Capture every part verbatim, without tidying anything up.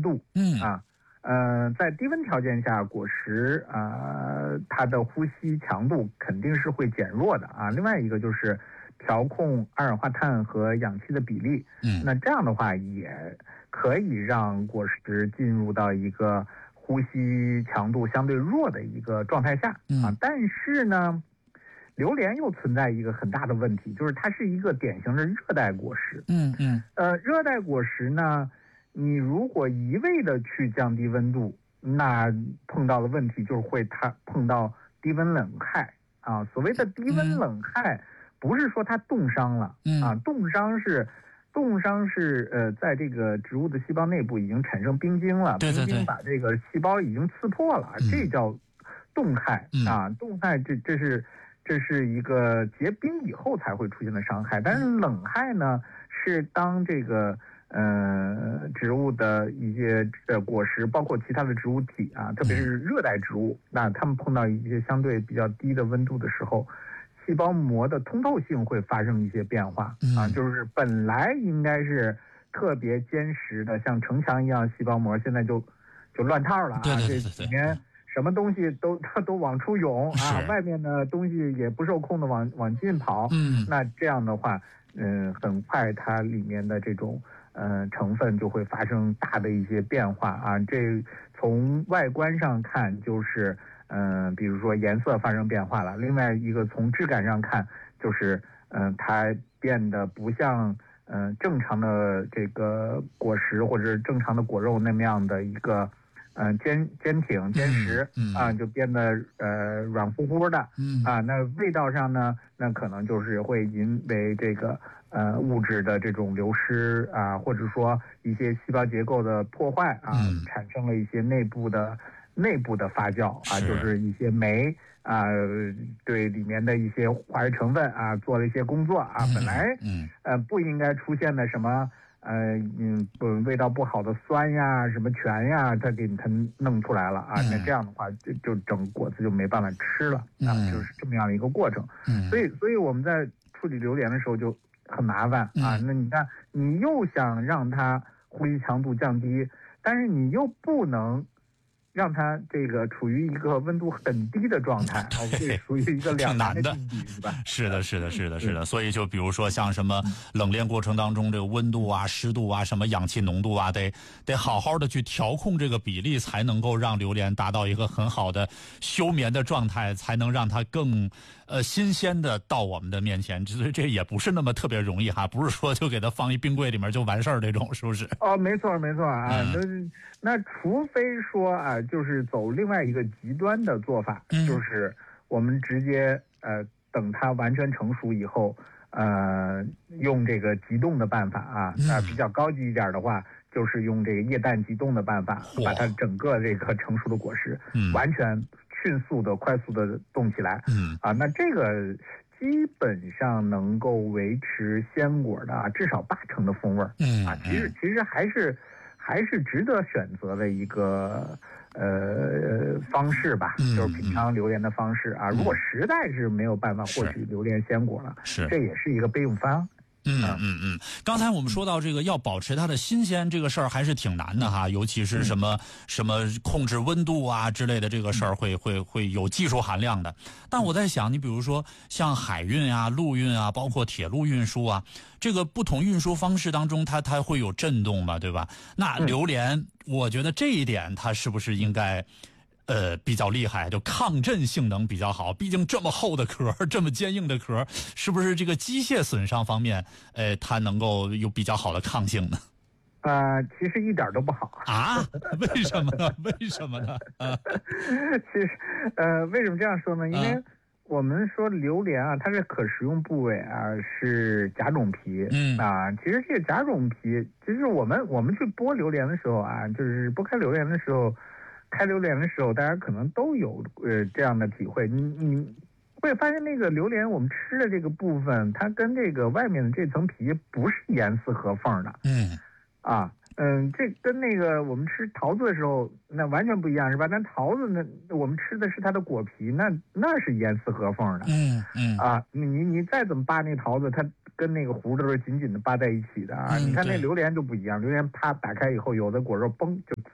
度， 嗯啊，呃，在低温条件下，果实啊、呃，它的呼吸强度肯定是会减弱的啊。另外一个就是调控二氧化碳和氧气的比例， 嗯， 那这样的话也可以让果实进入到一个呼吸强度相对弱的一个状态下啊。 嗯但是呢，榴莲又存在一个很大的问题，就是它是一个典型的热带果实。 嗯嗯呃，热带果实呢，你如果一味的去降低温度，那碰到的问题就是会它碰到低温冷害啊。所谓的低温冷害，不是说它冻伤了、 嗯啊，冻伤是。冻伤是呃，在这个植物的细胞内部已经产生冰晶了， 对对对冰晶把这个细胞已经刺破了， 嗯这叫冻害、 嗯啊。冻害这这是这是一个结冰以后才会出现的伤害，但是冷害呢，是当这个呃植物的一些呃果实，包括其他的植物体啊，特别是热带植物，那它们碰到一些相对比较低的温度的时候，细胞膜的通透性会发生一些变化啊，就是本来应该是特别坚实的，像城墙一样细胞膜，现在就就乱套了啊， 对对对对这里面什么东西都都往出涌啊，外面的东西也不受控的往往进跑， 嗯， 那这样的话，嗯、呃，很快它里面的这种呃成分就会发生大的一些变化啊，这从外观上看就是。嗯、呃，比如说颜色发生变化了，另外一个从质感上看，就是嗯、呃，它变得不像嗯、呃、正常的这个果实或者是正常的果肉那么样的一个嗯、呃、坚坚挺坚实、 嗯嗯、 啊，就变得呃软乎乎的， 嗯啊，那味道上呢，那可能就是会因为这个呃物质的这种流失啊，或者说一些细胞结构的破坏啊， 嗯、 产生了一些内部的。内部的发酵啊，是就是一些酶啊，对里面的一些化学成分啊做了一些工作啊， 嗯、 本来嗯呃不应该出现的什么呃嗯不味道不好的酸呀什么醛呀，它给它弄出来了啊， 嗯、 那这样的话就就整果子就没办法吃了啊， 嗯、 就是这么样的一个过程。 嗯， 所以所以我们在处理榴莲的时候就很麻烦啊，那你看你又想让它呼吸强度降低，但是你又不能。让它这个处于一个温度很低的状态，哦，这属于一个两难的境地，是吧？ 是的，是的，是的，是的。所以就比如说像什么冷链过程当中，这个温度啊、湿度啊、什么氧气浓度啊，得得好好的去调控这个比例，才能够让榴莲达到一个很好的休眠的状态，才能让它更呃新鲜的到我们的面前。所以这也不是那么特别容易哈，不是说就给它放一冰柜里面就完事儿这种，是不是？ 哦，没错，没错啊，那、嗯、那除非说啊。就是走另外一个极端的做法， 嗯、 就是我们直接呃等它完全成熟以后，呃用这个急冻的办法啊，啊、呃、比较高级一点的话，就是用这个液氮急冻的办法，把它整个这个成熟的果实、 嗯、 完全迅速的、快速的冻起来。 嗯啊，那这个基本上能够维持鲜果的啊至少八成的风味儿。 嗯啊，其实其实还是还是值得选择的一个。呃，方式吧，就是品尝榴莲的方式啊。 嗯、 如果实在是没有办法获取榴莲鲜果了， 是这也是一个备用方。 嗯嗯嗯，刚才我们说到这个要保持它的新鲜这个事儿还是挺难的哈，尤其是什么、嗯、什么控制温度啊之类的这个事儿会会会有技术含量的。但我在想，你比如说像海运啊、陆运啊，包括铁路运输啊，这个不同运输方式当中，它它会有震动嘛，对吧？那榴莲，嗯、我觉得这一点它是不是应该？呃，比较厉害，就抗震性能比较好。毕竟这么厚的壳，这么坚硬的壳，是不是这个机械损伤方面，呃，它能够有比较好的抗性呢？ 呃，其实一点都不好啊？为什么呢？为什么呢？啊， 其实，呃，为什么这样说呢？因为我们说榴莲啊，它的可食用部位啊是甲种皮， 嗯啊，其实这个甲种皮，其实我们我们去剥榴莲的时候啊，就是剥开榴莲的时候。开榴莲的时候，大家可能都有呃这样的体会。你你会发现那个榴莲，我们吃的这个部分，它跟这个外面的这层皮不是严丝合缝的。 嗯， 啊，嗯，这跟那个我们吃桃子的时候，那完全不一样，是吧？但桃子呢，我们吃的是它的果皮，那那是严丝合缝的。 嗯嗯。 啊，你你你再怎么扒那桃子，它跟那个核都是紧紧的扒在一起的啊。 嗯、 你看那榴莲就不一样，榴莲啪打开以后，有的果肉嘣就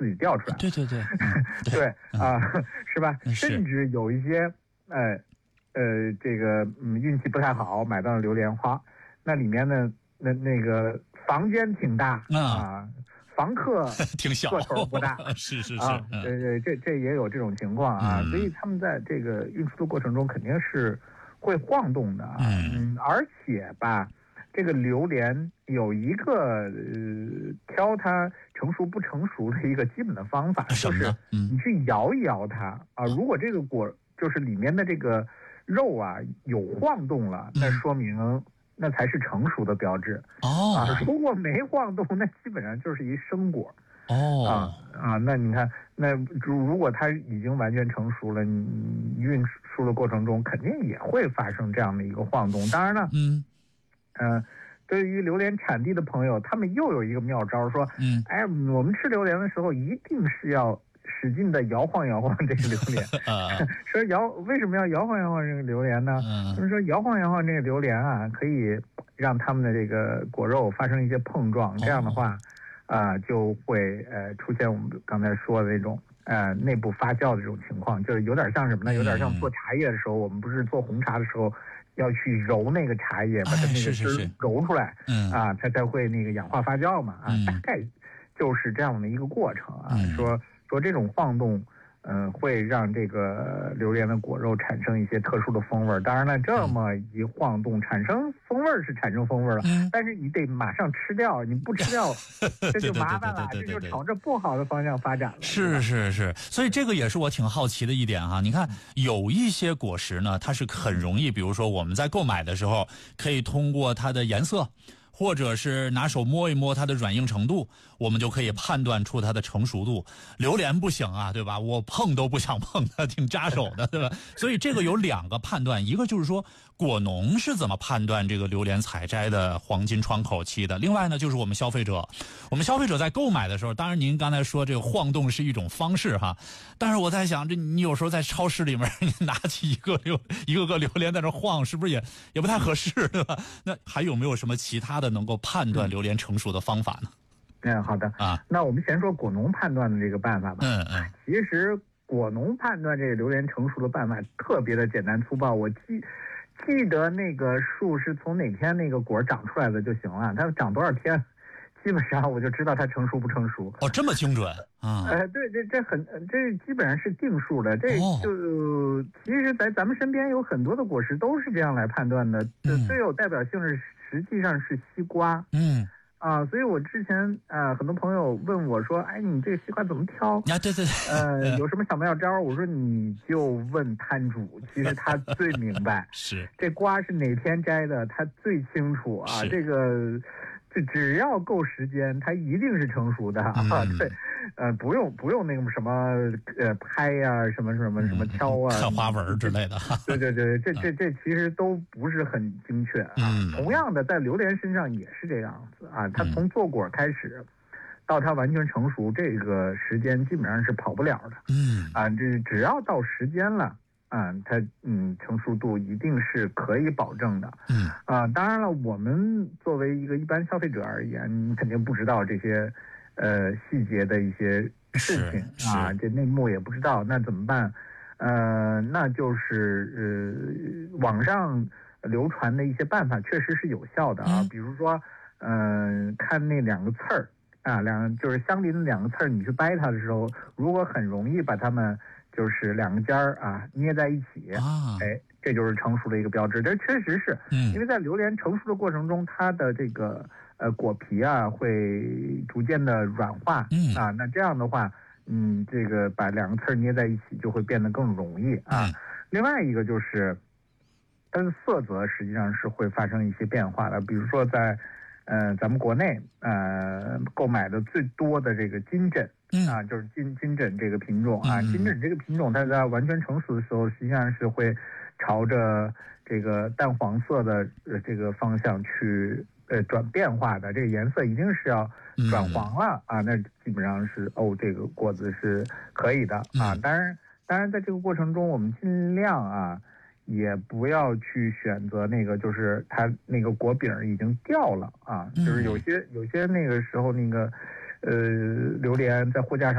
自己掉出来。 对对对， 嗯、对啊、呃，是吧？ 是甚至有一些呃呃这个嗯运气不太好买到了榴莲花，那里面呢那那个房间挺大啊。啊房客挺小， 个头不大， 是是是， 啊，呃，这这也有这种情况啊，嗯、所以他们在这个运输的过程中肯定是会晃动的啊，嗯，而且吧，这个榴莲有一个呃挑它成熟不成熟的一个基本的方法，就是你去摇一摇它啊，如果这个果就是里面的这个肉啊有晃动了，那说明。那才是成熟的标志哦啊！如果没晃动，那基本上就是一生果哦啊啊！那你看，那如果它已经完全成熟了，你运输的过程中肯定也会发生这样的一个晃动。当然了， 嗯嗯、呃，对于榴莲产地的朋友，他们又有一个妙招，说， 嗯， 哎，我们吃榴莲的时候一定是要使劲的摇晃摇晃这个榴莲，说摇为什么要摇晃摇晃这个榴莲呢？就是说摇晃摇晃这个榴莲啊，可以让它们的这个果肉发生一些碰撞，这样的话，啊、呃，就会呃出现我们刚才说的那种呃内部发酵的这种情况，就是有点像什么呢？有点像做茶叶的时候，我们不是做红茶的时候要去揉那个茶叶，把它那个汁揉出来， 嗯啊，它才会那个氧化发酵嘛，啊，大概就是这样的一个过程啊，说。说这种晃动，嗯、呃，会让这个榴莲的果肉产生一些特殊的风味。当然了，这么一晃动，产生风味是产生风味了，嗯、但是你得马上吃掉，你不吃掉，这就麻烦了，这就朝着不好的方向发展了。 是是是，所以这个也是我挺好奇的一点哈。你看，有一些果实呢，它是很容易，比如说我们在购买的时候，可以通过它的颜色。或者是拿手摸一摸它的软硬程度，我们就可以判断出它的成熟度。榴莲不行啊，对吧？我碰都不想碰它，挺扎手的，对吧？所以这个有两个判断，一个就是说果农是怎么判断这个榴莲采摘的黄金窗口期的，另外呢就是我们消费者，我们消费者在购买的时候，当然您刚才说这个晃动是一种方式哈，但是我在想，这你有时候在超市里面你拿起一个榴一个个榴莲在这晃，是不是也也不太合适，对吧？那还有没有什么其他的能够判断榴莲成熟的方法呢？ 嗯，好的啊。那我们先说果农判断的这个办法吧。 嗯嗯。 其实果农判断这个榴莲成熟的办法特别的简单粗暴。我记记得那个树是从哪天那个果长出来的就行了，它长多少天，基本上我就知道它成熟不成熟。 哦，这么精准啊？ 呃，对，这这很这基本上是定数的。这就、哦、其实在咱们身边有很多的果实都是这样来判断的。嗯、最有代表性是。实际上是西瓜， 嗯， 啊，所以我之前啊、呃，很多朋友问我说，哎，你这个西瓜怎么挑？ 啊，对对对， 呃，有什么小妙招？我说你就问摊主，其实他最明白， 是这瓜是哪天摘的，他最清楚啊。这个，这只要够时间，它一定是成熟的、嗯、啊。对，呃，不用不用那个什么呃拍呀、啊，什么什么什么挑啊， 看花纹之类的。 对对对，这这这其实都不是很精确啊。 嗯、 同样的，在榴莲身上也是这样子啊，它从做果开始。嗯到它完全成熟，这个时间基本上是跑不了的。 嗯啊，这只要到时间了，啊，它嗯成熟度一定是可以保证的。 嗯啊，当然了，我们作为一个一般消费者而言，你肯定不知道这些呃细节的一些事情啊，这内幕也不知道，那怎么办？呃，那就是呃网上流传的一些办法确实是有效的啊，嗯、比如说嗯、呃、看那两个刺儿。啊，两就是相邻的两个刺儿，你去掰它的时候，如果很容易把它们就是两个尖儿啊捏在一起， 啊， 哎，这就是成熟的一个标志。这确实是， 嗯， 因为在榴莲成熟的过程中，它的这个呃果皮啊会逐渐的软化， 嗯啊，那这样的话，嗯，这个把两个刺儿捏在一起就会变得更容易啊。 嗯、 另外一个就是它的色泽实际上是会发生一些变化的，比如说在。呃，咱们国内呃购买的最多的这个金枕、 嗯、 啊，就是金金枕这个品种啊，金枕这个品种，它在完全成熟的时候，实际上是会朝着这个淡黄色的呃这个方向去呃转变化的，这个颜色一定是要转黄了、嗯、啊，那基本上是哦，这个果子是可以的啊。当然，当然在这个过程中，我们尽量啊。也不要去选择那个，就是它那个果柄已经掉了啊，就是有些有些那个时候那个，呃，榴莲在货架上。